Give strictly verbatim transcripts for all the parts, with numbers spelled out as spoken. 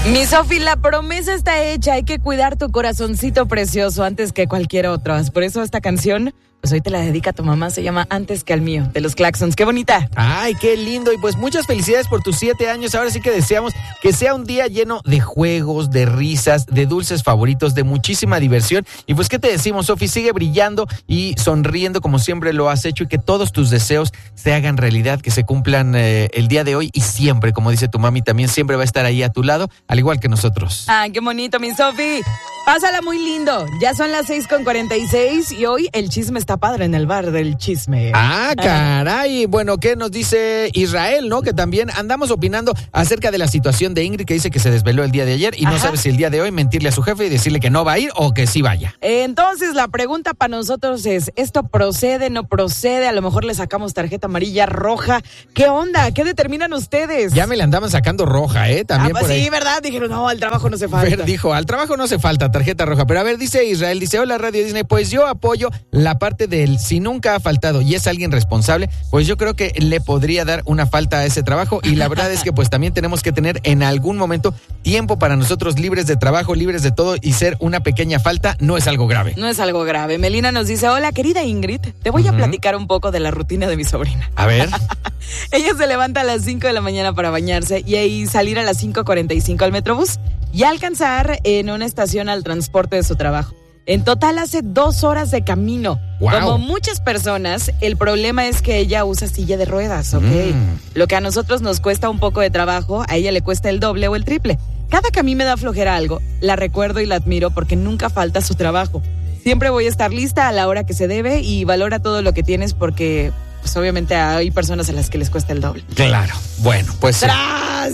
Mi Sofi, la promesa está hecha. Hay que cuidar tu corazoncito precioso antes que cualquier otro. Por eso esta canción, pues hoy te la dedica a tu mamá. Se llama Antes que al mío, de los Claxons. ¡Qué bonita! Ay, qué lindo. Y pues muchas felicidades por tus siete años. Ahora sí que deseamos que sea un día lleno de juegos, de risas, de dulces favoritos, de muchísima diversión. Y pues, ¿qué te decimos, Sofi? Sigue brillando y sonriendo como siempre lo has hecho y que todos tus deseos se hagan realidad, que se cumplan eh, el día de hoy y siempre, como dice tu mami, también siempre va a estar ahí a tu lado, al igual que nosotros. ¡Ah, qué bonito, mi Sofi! Pásala muy lindo. Ya son las seis con cuarenta y seis y hoy el chisme está padre en el bar del chisme. Ah, caray. Bueno, ¿qué nos dice Israel, no? Que también andamos opinando acerca de la situación de Ingrid, que dice que se desveló el día de ayer y Ajá. no sabe si el día de hoy mentirle a su jefe y decirle que no va a ir o que sí vaya. Entonces, la pregunta para nosotros es, ¿esto procede, no procede? A lo mejor le sacamos tarjeta amarilla, roja. ¿Qué onda? ¿Qué determinan ustedes? Ya me le andaban sacando roja, ¿eh? También ah, pues por ahí. Sí, ¿verdad? Dijeron, no, al trabajo no se falta. Ver, dijo, al trabajo no se falta tarjeta roja. Pero a ver, dice Israel, dice, hola Radio Disney, pues yo apoyo la parte del si nunca ha faltado y es alguien responsable, pues yo creo que le podría dar una falta a ese trabajo y la verdad es que pues también tenemos que tener en algún momento tiempo para nosotros libres de trabajo, libres de todo y ser una pequeña falta no es algo grave. No es algo grave. Melina nos dice, hola querida Ingrid, te voy uh-huh. a platicar un poco de la rutina de mi sobrina. A ver. Ella se levanta a las cinco de la mañana para bañarse y ahí salir a las cinco cuarenta y cinco al Metrobús y alcanzar en una estación al transporte de su trabajo. En total hace dos horas de camino. Wow. Como muchas personas, el problema es que ella usa silla de ruedas, ¿ok? Mm. Lo que a nosotros nos cuesta un poco de trabajo, a ella le cuesta el doble o el triple. Cada que a mí me da flojera algo, la recuerdo y la admiro porque nunca falta su trabajo. Siempre voy a estar lista a la hora que se debe y valora todo lo que tienes porque, pues obviamente hay personas a las que les cuesta el doble. Claro. Bueno, pues... ¡Tras!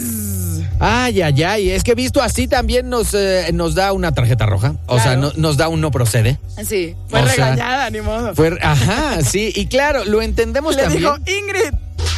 Ay, ay, ay, es que visto así también nos, eh, nos da una tarjeta roja, o claro. sea, no, nos da un no procede. Sí, fue o regañada, sea, ni modo. Fue, ajá, sí, y claro, lo entendemos Le también. Le dijo, Ingrid.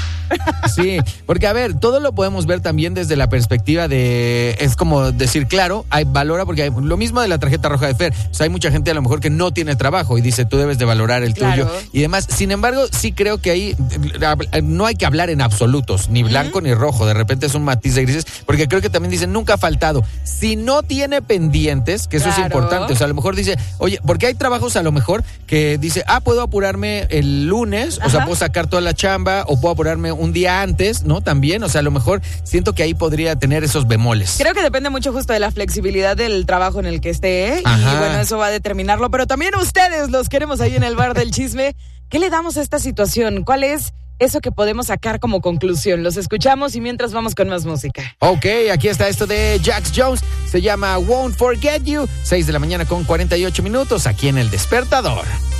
Sí, porque a ver, todo lo podemos ver también desde la perspectiva de, es como decir, claro, hay valora, porque hay, lo mismo de la tarjeta roja de Fer, o sea, hay mucha gente a lo mejor que no tiene trabajo y dice, tú debes de valorar el claro. tuyo y demás, sin embargo, sí creo que ahí no hay que hablar en absolutos, ni blanco uh-huh. ni rojo, de repente es un matiz de grises, porque creo que también dicen, nunca ha faltado, si no tiene pendientes, que eso claro. es importante, o sea, a lo mejor dice, oye, porque hay trabajos a lo mejor que dice, ah, puedo apurarme el lunes, Ajá. o sea, puedo sacar toda la chamba, o puedo apurarme un día antes, ¿no? También, o sea, a lo mejor siento que ahí podría tener esos bemoles. Creo que depende mucho justo de la flexibilidad del trabajo en el que esté, ¿eh? Y bueno, eso va a determinarlo, pero también ustedes los queremos ahí en el bar del chisme. ¿Qué le damos a esta situación? ¿Cuál es eso que podemos sacar como conclusión? Los escuchamos y mientras vamos con más música. Ok, aquí está esto de Jax Jones, se llama Won't Forget You, seis de la mañana con cuarenta y ocho minutos, aquí en El Despertador.